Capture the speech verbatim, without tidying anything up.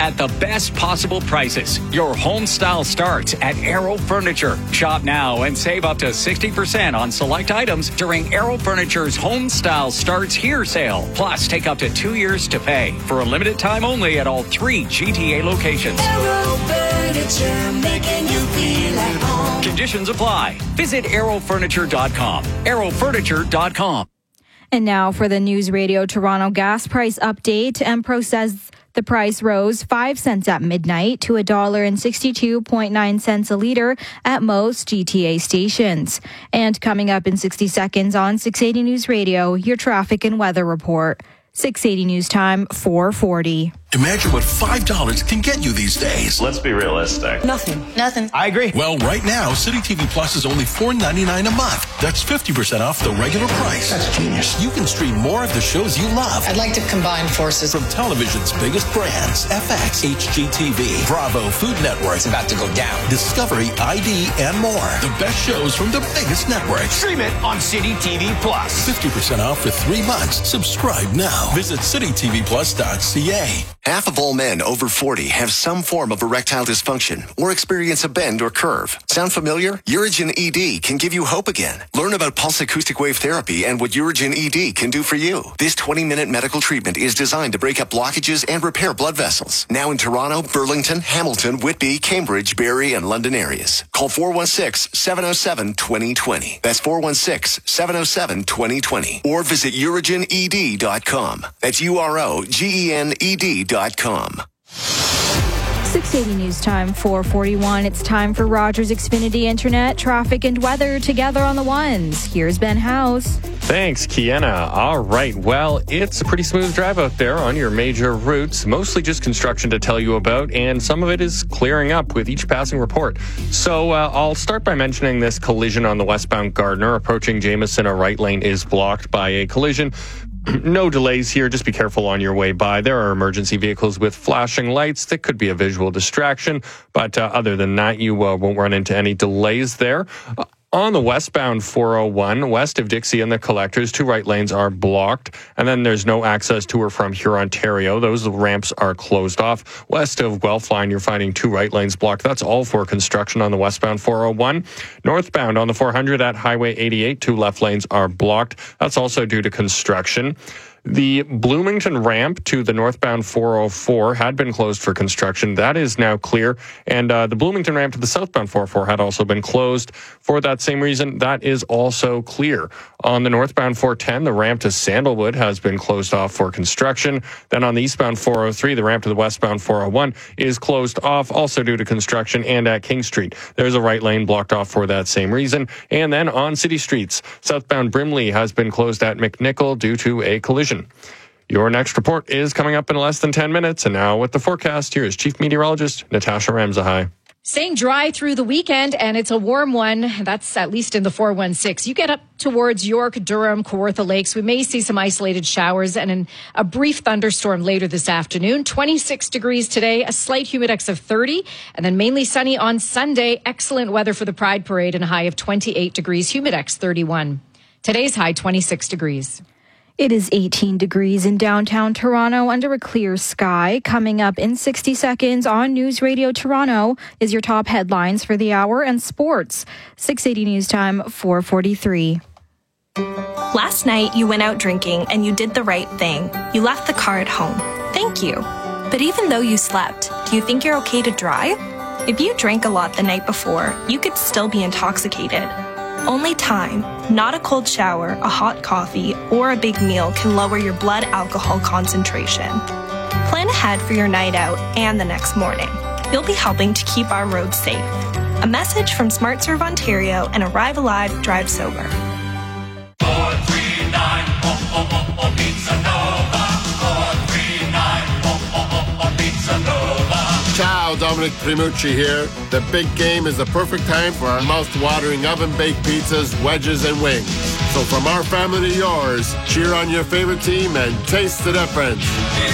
at the best possible prices. Your home style starts at Arrow Furniture. Shop now and save up to sixty percent on select items during Arrow Furniture's Home Style Starts Here sale. Plus, take up to two years to pay for a limited time only at all three G T A locations. Arrow Furniture, making you feel at home. Conditions apply. Visit arrow furniture dot com. arrow furniture dot com. And now for the News Radio Toronto gas price update. Empro says the price rose five cents at midnight to one dollar and sixty-two point nine cents a litre at most G T A stations. And coming up in sixty seconds on six eighty News Radio, your traffic and weather report. six eighty News Time, four forty. Imagine what five dollars can get you these days. Let's be realistic. Nothing. Nothing. I agree. Well, right now, City T V Plus is only four ninety-nine a month. That's fifty percent off the regular price. That's genius. You can stream more of the shows you love. I'd like to combine forces. From television's biggest brands, F X, H G T V, Bravo, Food Network. It's about to go down. Discovery, I D, and more. The best shows from the biggest networks. Stream it on City T V Plus. fifty percent off for three months. Subscribe now. Visit city t v plus dot c a. Half of all men over forty have some form of erectile dysfunction or experience a bend or curve. Sound familiar? Urigen E D can give you hope again. Learn about pulse acoustic wave therapy and what Urigen E D can do for you. This twenty-minute medical treatment is designed to break up blockages and repair blood vessels. Now in Toronto, Burlington, Hamilton, Whitby, Cambridge, Barrie, and London areas. Call four one six, seven oh seven, two oh two oh. That's four one six, seven oh seven, two oh two oh. Or visit urigen e d dot com. That's U R O G E N E D dot com. six eighty News Time, four forty-one. It's time for Rogers Xfinity Internet, traffic and weather together on the ones. Here's Ben House. Thanks, Kiana. All right. Well, it's a pretty smooth drive out there on your major routes. Mostly just construction to tell you about, and some of it is clearing up with each passing report. So uh, I'll start by mentioning this collision on the westbound Gardner. Approaching Jameson, a right lane is blocked by a collision. No delays here. Just be careful on your way by. There are emergency vehicles with flashing lights. That could be a visual distraction. But uh, other than that, you uh, won't run into any delays there. Uh, On the westbound four oh one, west of Dixie and the Collectors, two right lanes are blocked. And then there's no access to or from Huron, Ontario. Those ramps are closed off. West of Guelph Line, you're finding two right lanes blocked. That's all for construction on the westbound four oh one. Northbound on the four hundred at Highway eighty-eight, two left lanes are blocked. That's also due to construction. The Bloomington ramp to the northbound four oh four had been closed for construction. That is now clear. And uh, the Bloomington ramp to the southbound four oh four had also been closed. For that same reason, that is also clear. On the northbound four ten, the ramp to Sandalwood has been closed off for construction. Then on the eastbound four oh three, the ramp to the westbound four oh one is closed off, also due to construction. And at King Street, there's a right lane blocked off for that same reason. And then on city streets, southbound Brimley has been closed at McNichol due to a collision. Your next report is coming up in less than ten minutes. And now with the forecast, here is Chief Meteorologist Natasha Ramzahai. Staying dry through the weekend, and it's a warm one. That's at least in the four one six. You get up towards York, Durham, Kawartha Lakes. We may see some isolated showers and an, a brief thunderstorm later this afternoon. twenty-six degrees today, a slight humidex of thirty, and then mainly sunny on Sunday. Excellent weather for the Pride Parade and a high of twenty-eight degrees, humidex thirty-one. Today's high, twenty-six degrees. It is eighteen degrees in downtown Toronto under a clear sky. Coming up in sixty seconds on News Radio Toronto is your top headlines for the hour and sports. six eighty News Time, four forty-three. Last night, you went out drinking and you did the right thing. You left the car at home. Thank you. But even though you slept, do you think you're okay to drive? If you drank a lot the night before, you could still be intoxicated. Only time, not a cold shower, a hot coffee, or a big meal can lower your blood alcohol concentration. Plan ahead for your night out and the next morning. You'll be helping to keep our roads safe. A message from SmartServe Ontario and Arrive Alive, Drive Sober. four three nine, oh, oh, oh, oh, Pizza Nova. four three nine, oh, oh, oh, oh, Pizza Nova. Ciao, Dominic Primucci here. The big game is the perfect time for our mouth-watering oven-baked pizzas, wedges, and wings. So from our family to yours, cheer on your favorite team and taste the difference.